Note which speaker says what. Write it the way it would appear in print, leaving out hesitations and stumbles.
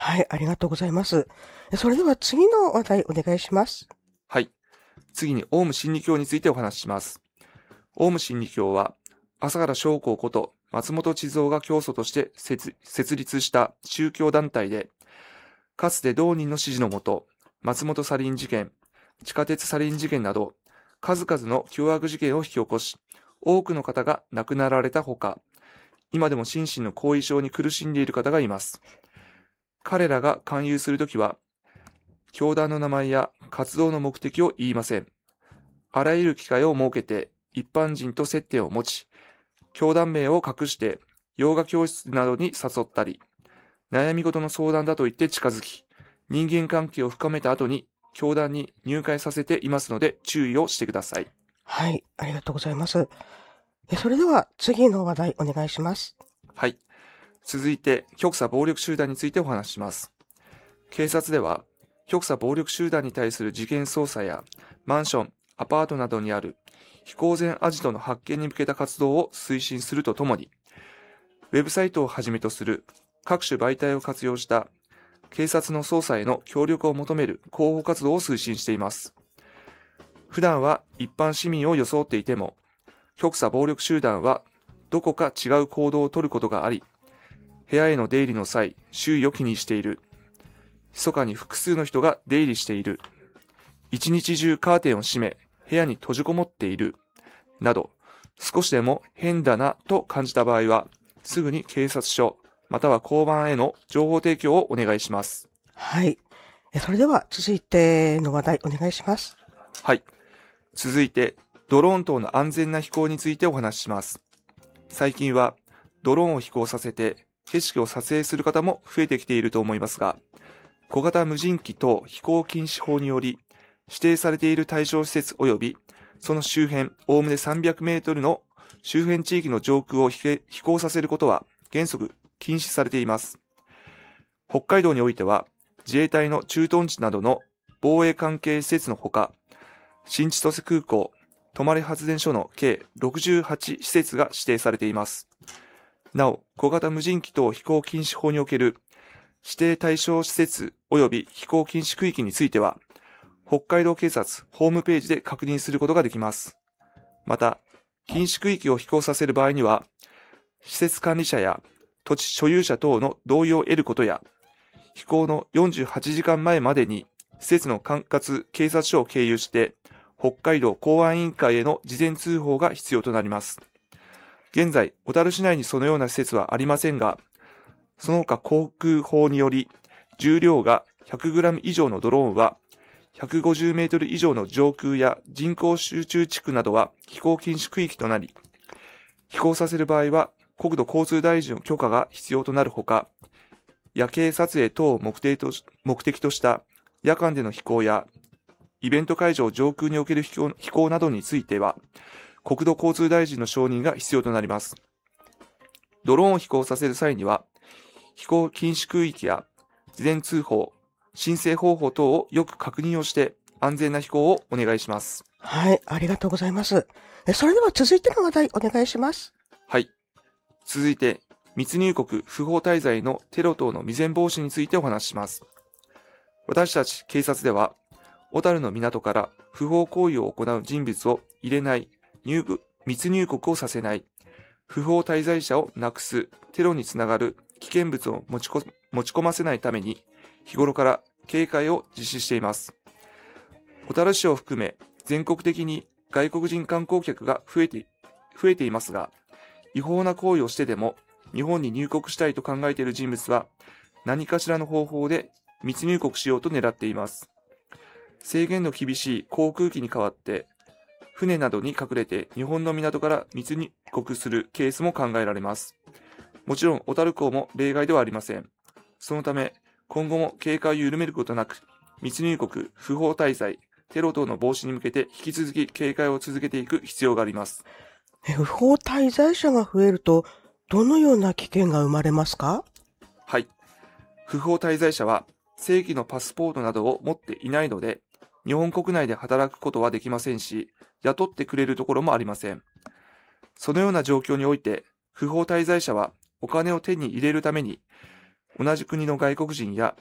Speaker 1: はい、ありがとうございます。それでは次の話題お願いします。
Speaker 2: はい。次に、オウム真理教についてお話しします。オウム真理教は、朝原将校こと松本智三が教祖として設立した宗教団体で、かつて同人の指示のもと、松本サリン事件、地下鉄サリン事件など、数々の凶悪事件を引き起こし、多くの方が亡くなられたほか、今でも心身の後遺症に苦しんでいる方がいます。彼らが勧誘するときは、教団の名前や活動の目的を言いません。あらゆる機会を設けて、一般人と接点を持ち、教団名を隠して、ヨガ教室などに誘ったり、悩み事の相談だと言って近づき、人間関係を深めた後に、教団に入会させていますので、注意をしてください。
Speaker 1: はい、ありがとうございます。それでは次の話題お願いします。
Speaker 2: はい。続いて、極左暴力集団についてお話しします。警察では、極左暴力集団に対する事件捜査や、マンション、アパートなどにある非公然アジトの発見に向けた活動を推進するとともに、ウェブサイトをはじめとする各種媒体を活用した警察の捜査への協力を求める広報活動を推進しています。普段は一般市民を装っていても、極左暴力集団はどこか違う行動をとることがあり、部屋への出入りの際、周囲を気にしている。密かに複数の人が出入りしている。一日中カーテンを閉め、部屋に閉じこもっている。など、少しでも変だなと感じた場合は、すぐに警察署、または交番への情報提供をお願いします。
Speaker 1: はい。それでは続いての話題お願いします。
Speaker 2: はい。続いて、ドローン等の安全な飛行についてお話しします。最近は、ドローンを飛行させて、景色を撮影する方も増えてきていると思いますが、小型無人機等飛行禁止法により、指定されている対象施設及び、その周辺、おおむね300メートルの周辺地域の上空を飛行させることは原則禁止されています。北海道においては、自衛隊の駐屯地などの防衛関係施設のほか、新千歳空港、泊発電所の計68施設が指定されています。なお、小型無人機等飛行禁止法における指定対象施設及び飛行禁止区域については、北海道警察ホームページで確認することができます。また、禁止区域を飛行させる場合には、施設管理者や土地所有者等の同意を得ることや、飛行の48時間前までに施設の管轄警察署を経由して北海道公安委員会への事前通報が必要となります。現在、小樽市内にそのような施設はありませんが、その他航空法により重量が 100g 以上のドローンは150メートル以上の上空や人口集中地区などは飛行禁止区域となり、飛行させる場合は国土交通大臣の許可が必要となるほか、夜景撮影等を目的とした夜間での飛行やイベント会場上空における飛行などについては、国土交通大臣の承認が必要となります。ドローンを飛行させる際には、飛行禁止区域や事前通報、申請方法等をよく確認をして安全な飛行をお願いします。
Speaker 1: はい、ありがとうございます。それでは続いての話題お願いします。
Speaker 2: はい。続いて、密入国不法滞在のテロ等の未然防止についてお話しします。私たち警察では、小樽の港から不法行為を行う人物を入れない、密入国をさせない、不法滞在者をなくす、テロにつながる危険物を持ち込ませないために、日頃から警戒を実施しています。小樽市を含め、全国的に外国人観光客が増えていますが、違法な行為をしてでも、日本に入国したいと考えている人物は、何かしらの方法で密入国しようと狙っています。制限の厳しい航空機に代わって、船などに隠れて日本の港から密入国するケースも考えられます。もちろん小樽港も例外ではありません。そのため、今後も警戒を緩めることなく、密入国、不法滞在、テロ等の防止に向けて引き続き警戒を続けていく必要があります。
Speaker 1: 不法滞在者が増えると、どのような危険が生まれますか？
Speaker 2: はい。不法滞在者は正規のパスポートなどを持っていないので、日本国内で働くことはできませんし、雇ってくれるところもありません。そのような状況において、不法滞在者はお金を手に入れるために、 同じ国の外国人や